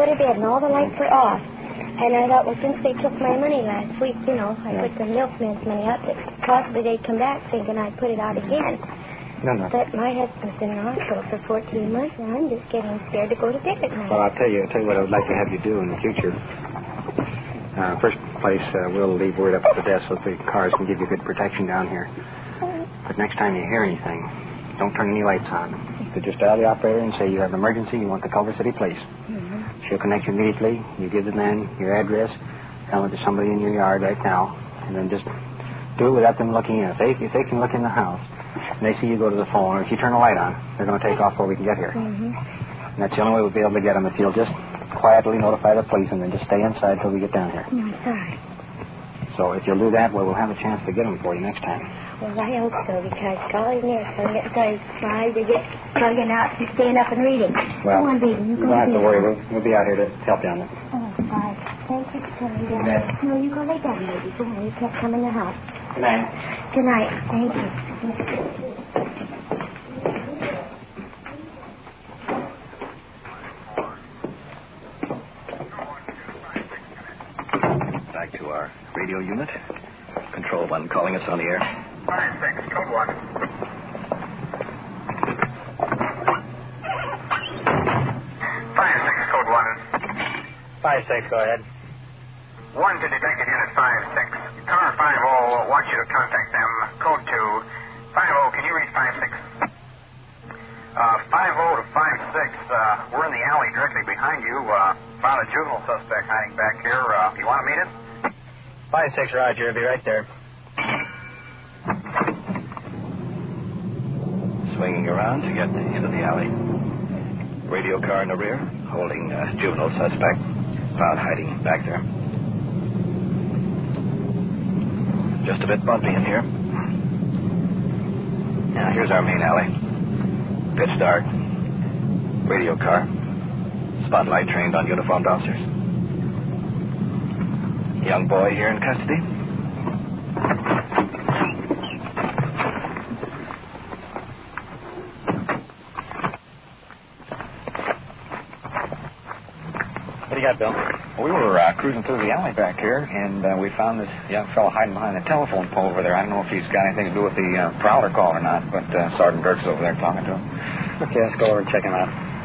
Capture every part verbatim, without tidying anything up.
go to bed and all the lights were off. And I thought, well, since they took my money last week, you know, I yeah. put the milkman's money out, that possibly they'd come back thinking I'd put it out again. No, no. But my husband's been in the hospital for fourteen months, and I'm just getting scared to go to bed at night. Well, I'll tell you, I'll tell you what I would like to have you do in the future. Uh, first place, uh, we'll leave word up at the desk so the cars can give you good protection down here. But next time you hear anything, don't turn any lights on. You just dial the operator and say you have an emergency, you want the Culver City Police. Mm-hmm. She'll connect you immediately. You give the man your address, tell them there's somebody in your yard right now, and then just do it without them looking in. If they, if they can look in the house, and they see you go to the phone, or if you turn the light on, they're going to take off before we can get here. Mm-hmm. And that's the only way we'll be able to get them, if you'll just quietly notify the police and then just stay inside till we get down here. Oh, I'm sorry. So if you'll do that, well, we'll have a chance to get them for you next time. Well, I hope so, because golly, near so I get started trying to get plugging out and staying up and reading. Well, go on, reading. You, you don't have to worry. We'll, we'll be out here to help you on this. Oh, bye. Thank you for coming down. No, you go lay down, baby. Go on. You can't come in the house. Good night. Good night. Thank you. Back to our radio unit. Control one calling us on the air. Five, six, code one. Five, six, code one. Five, six, go ahead. One to detective unit five, six. Car five oh wants you to contact them. Code two. Five oh, can you reach five, six? Uh, five oh to five, six. Uh, we're in the alley directly behind you. Uh, found a juvenile suspect hiding back here. Uh, you want to meet him? Five, six, Roger. I'll be right there. Swinging around to get into the alley. Radio car in the rear, holding a juvenile suspect. Found hiding back there. Just a bit bumpy in here. Now, here's our main alley. Pitch dark. Radio car. Spotlight trained on uniformed officers. Young boy here in custody. What do you got, Bill? We were uh, cruising through the alley back here, and uh, we found this young fellow hiding behind the telephone pole over there. I don't know if he's got anything to do with the uh, Prowler call or not, but uh, Sergeant Dirk's over there talking to him. Okay, let's go over and check him out.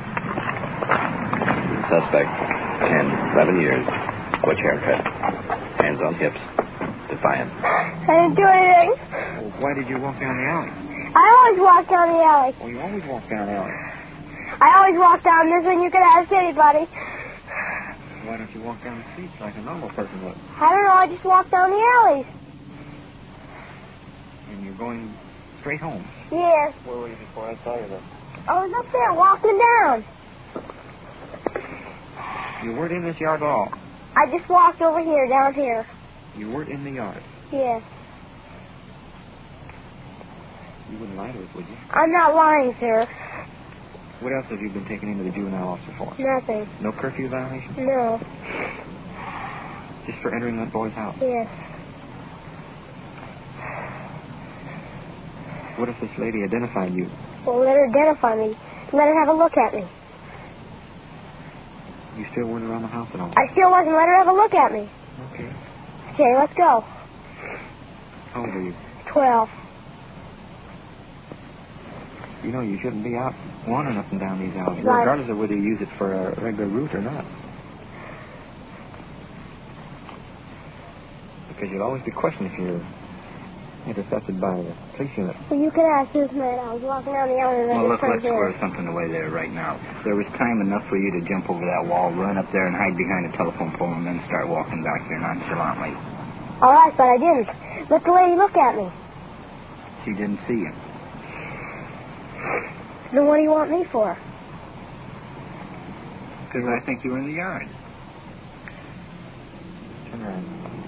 Suspect, ten, eleven years. Butch haircut. Hands on hips. Defiant. I didn't do anything. Well, why did you walk down the alley? I always walk down the alley. Well, you always walk down the alley. I always walk down this one. You can ask anybody. Why don't you walk down the streets like a normal person would? I don't know. I just walk down the alleys. And you're going straight home? Yes. Where were you before I saw you, though? I was up there walking down. You weren't in this yard at all? I just walked over here, down here. You weren't in the yard? Yes. You wouldn't lie to us, would you? I'm not lying, sir. What else have you been taken into the juvenile officer for? Nothing. No curfew violation? No. Just for entering that boy's house? Yes. What if this lady identified you? Well, let her identify me. Let her have a look at me. You still weren't around the house at all? I still wasn't. Let her have a look at me. Okay. Okay, let's go. How old are you? Twelve. You know, you shouldn't be out wandering up and down these alleys, Right. regardless of whether you use it for a regular route or not. Because you'll always be questioned if you're intercepted by the police unit. Well, you can ask this man. I was walking down the alley and I Well, just look, let's turned square there. something away there right now. There was time enough for you to jump over that wall, run up there and hide behind a telephone pole, and then start walking back here nonchalantly. All right, but I didn't. Let the lady look at me. She didn't see you. Then what do you want me for? Because I think you were in the yard. Turn around.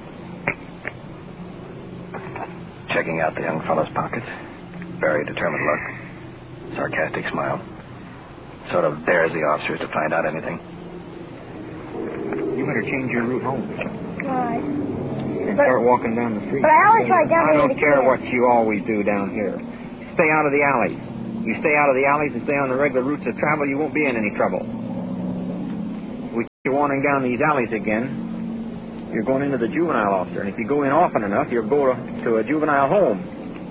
Checking out the young fellow's pockets. Very determined look. Sarcastic smile. Sort of dares the officers to find out anything. You better change your route home. Right. And But- start walking down the street. But I always ride down I here don't to care get what you always do down here. Stay out of the alleys. You stay out of the alleys and stay on the regular routes of travel, you won't be in any trouble. running down these alleys again, you're going into the juvenile officer. And if you go in often enough, you'll go to, to a juvenile home.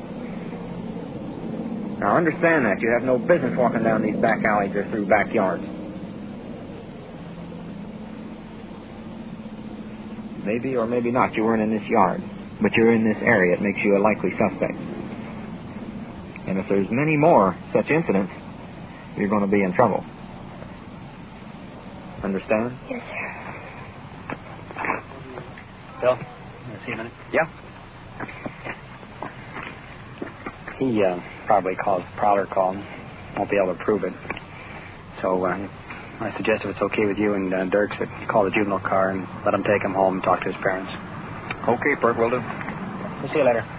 Now, understand that. You have no business walking down these back alleys or through backyards. Maybe or maybe not you weren't in this yard, but you're in this area. It makes you a likely suspect. And if there's many more such incidents, you're going to be in trouble. Understand? Yes, sir. Bill, can I see you a minute? Yeah. He uh, probably caused the prowler call. Won't be able to prove it. So uh, I suggest if it's okay with you and uh, Dirks that you call the juvenile car and let him take him home and talk to his parents. Okay, Perk, will do. We'll see you later.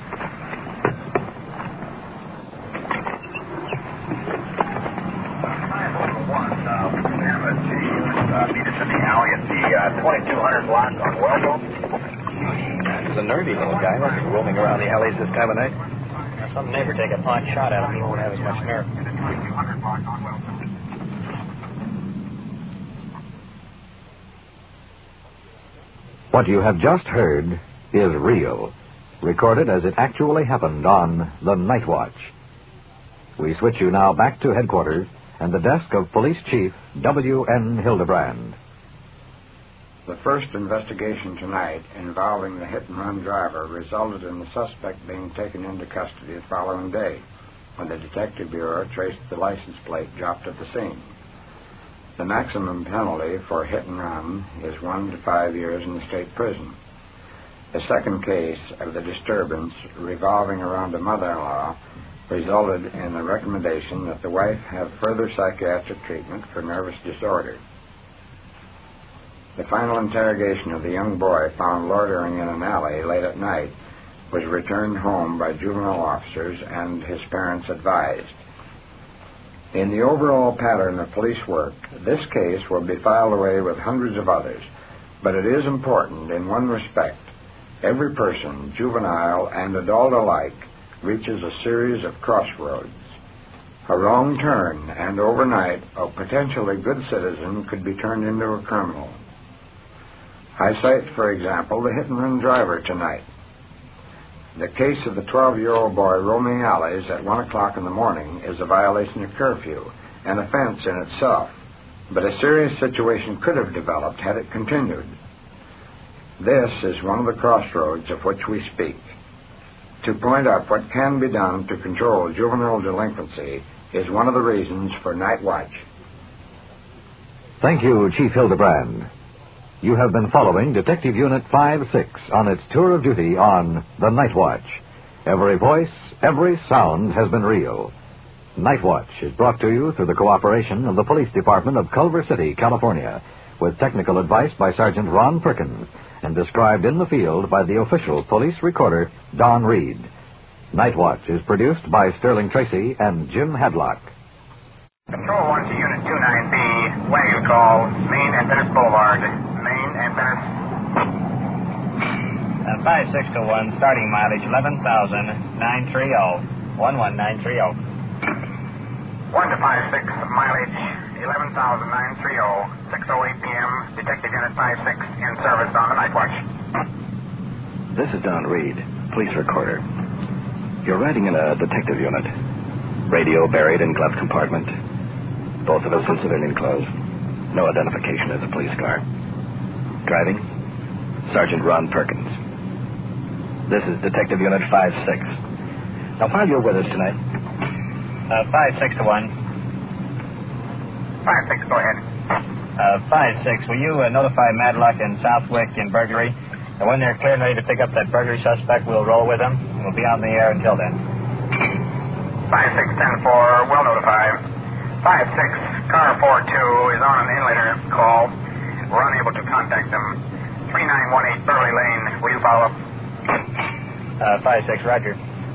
Meet us in the alley at the uh, twenty-two hundred block on Wellville. He's a nerdy little guy, wasn't he, roaming around the alleys this time of night? Now, some neighbor take a pot shot at him, he won't have as much nerve. twenty-two hundred block on Wellville. What you have just heard is real, recorded as it actually happened on The Night Watch. We switch you now back to headquarters and the desk of Police Chief W N Hildebrand. The first investigation tonight involving the hit-and-run driver resulted in the suspect being taken into custody the following day when the Detective Bureau traced the license plate dropped at the scene. The maximum penalty for hit-and-run is one to five years in the state prison. The second case of the disturbance revolving around a mother-in-law resulted in the recommendation that the wife have further psychiatric treatment for nervous disorder. The final interrogation of the young boy found loitering in an alley late at night was returned home by juvenile officers and his parents advised. In the overall pattern of police work, this case will be filed away with hundreds of others, but it is important in one respect. Every person, juvenile and adult alike, reaches a series of crossroads. A wrong turn, and overnight, a potentially good citizen could be turned into a criminal. I cite, for example, the hit-and-run driver tonight. The case of the twelve-year-old boy roaming alleys at one o'clock in the morning is a violation of curfew, an offense in itself, but a serious situation could have developed had it continued. This is one of the crossroads of which we speak. To point out what can be done to control juvenile delinquency is one of the reasons for Night Watch. Thank you, Chief Hildebrand. You have been following Detective Unit five six on its tour of duty on The Night Watch. Every voice, every sound has been real. Night Watch is brought to you through the cooperation of the Police Department of Culver City, California, with technical advice by Sergeant Ron Perkins, and described in the field by the official police recorder, Don Reed. Night Watch is produced by Sterling Tracy and Jim Hadlock. Control one to Unit two nine B. Wagon call, Main and Venice Boulevard. Main and Venice. Uh, five six to one, starting mileage eleven thousand nine thirty. one one nine three zero. one to five six, mileage eleven thousand nine thirty. six oh eight p.m. Detective Unit five six in service on the Night Watch. This is Don Reed, police recorder. You're riding in a detective unit. Radio buried in glove compartment. Both of us in civilian clothes. No identification as a police car. Driving? Sergeant Ron Perkins. This is Detective Unit five six. Now, while you're with us tonight... Uh, five six to one. five six, go ahead. Uh, five six, will you uh, notify Madlock and Southwick in burglary? And when they're clear and ready to pick up that burglary suspect, we'll roll with them. We'll be on the air until then. five six ten four, well notified. five six, car four two is on an inlater call. We're unable to contact them. three nine one eight Burley Lane, will you follow up? Uh, five six, roger.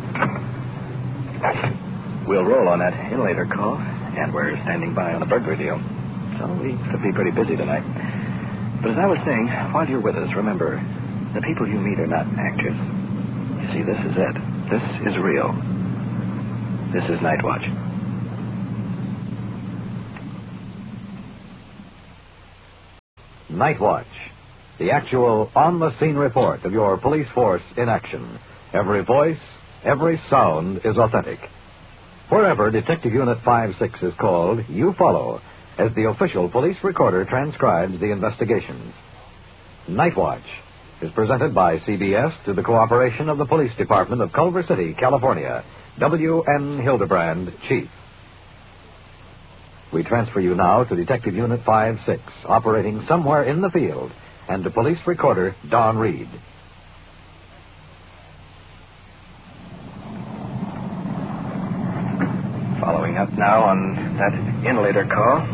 We'll roll on that inlater call, and we're standing by on a burglary deal. So we could be pretty busy tonight. But as I was saying, while you're with us, remember, the people you meet are not actors. You see, this is it. This is real. This is Night Watch. Night Watch, the actual on-the-scene report of your police force in action. Every voice, every sound is authentic. Wherever Detective Unit five six is called, you follow as the official police recorder transcribes the investigations. Night Watch is presented by C B S to the cooperation of the Police Department of Culver City, California. W N Hildebrand, Chief. We transfer you now to Detective Unit five six, operating somewhere in the field, and to Police Recorder Don Reed. Following up now on that inlater call.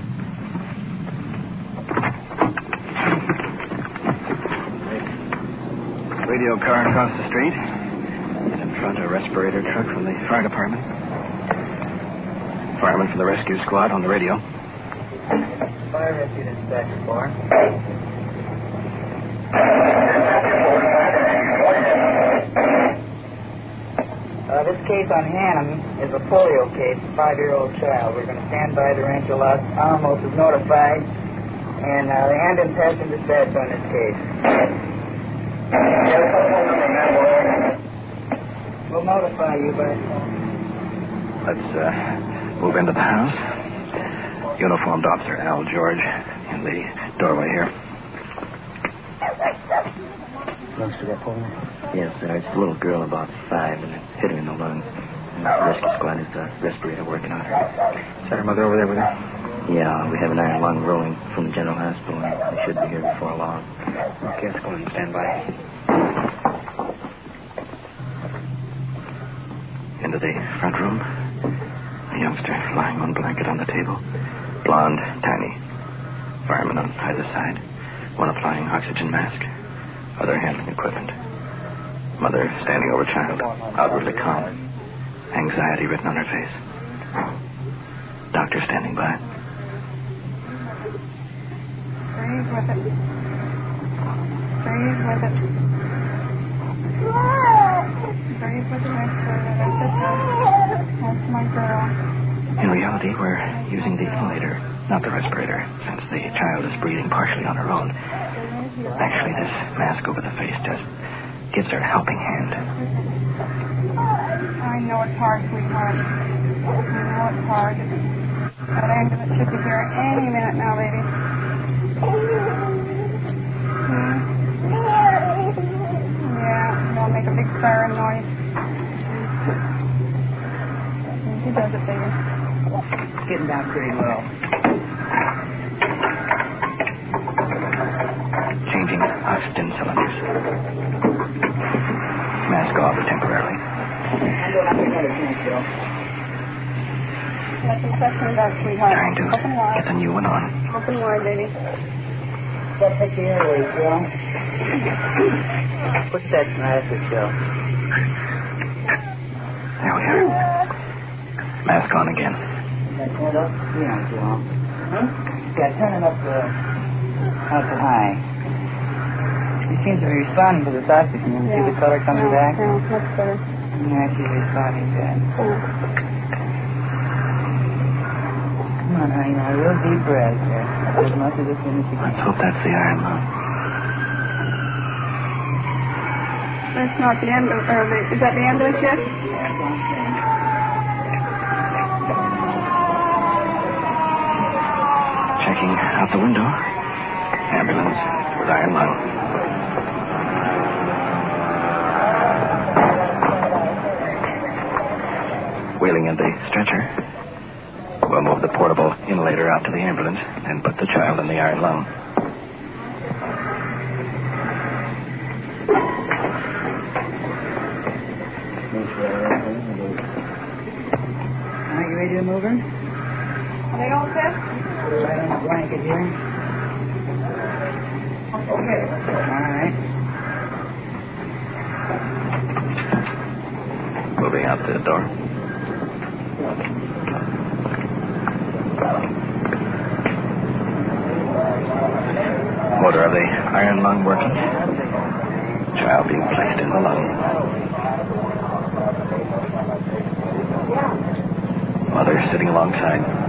Radio car across the street. And in front, a respirator truck from the fire department. Fireman from the rescue squad on the radio. Fire rescue dispatch four. Uh, this case on Hannum is a polio case, a five-year-old child. We're going to stand by the Rancho Los Alamos is notified, and uh, the ambulance has been dispatched on this case. We'll notify you by phone. Let's uh, move into the house. Uniformed Officer Al George in the doorway here. Yes, sir. It's a little girl about five, and it hit her in the lung. And the rescue squad is the respirator working on her. Is that her mother over there with her? Yeah, we have an iron lung rolling from the general hospital, and they should be here before long. Okay, let's go and stand by. Into the front room. A youngster lying on a blanket on the table. Blonde, tiny. Fireman on either side. One applying oxygen mask. Other handling equipment. Mother standing over child, outwardly calm. Anxiety written on her face. Doctor standing by. Breathe with it. Breathe with it. Breathe with it, my girl. That's it. That's my girl. In reality, we're using the inhalator, not the respirator, since the child is breathing partially on her own. Actually, this mask over the face just gives her a helping hand. I know it's hard, sweetheart. I know it's hard. That ambulance should be here any minute now, baby. Hmm? Yeah, they'll make a big siren noise. She does it, baby. It's getting down pretty low. Changing oxygen cylinders. Mask off temporarily. I'm going up another chance, Bill. Let them suction it up, sweetheart. Trying to Open wide. get the new one on. Open wide, baby. That take the airways, Bill. Push that mask, Bill. There we are. Mask on again. Turn it up? Yeah, Bill. Huh? Yeah, turn it up, uh, up to high. She seems to be responding to this oxygen. You Yeah. see the color coming Yeah, back? yeah, much better. Yeah, she's responding good. Yeah. Come on, honey, now, real deep breath here. As much of this in as you Let's can. hope that's the iron lung. That's not the end of, or the, is that the ambulance yet? Checking out the window. Ambulance with iron lung. Wheeling in the stretcher. We'll move the portable inhalator out to the ambulance and put the child in the iron lung. Are you ready to move her? Are they all set? Put her right on the blanket here. Okay. All right. Moving out the door. Motor of the iron lung working. Child being placed in the lung. Mother sitting alongside.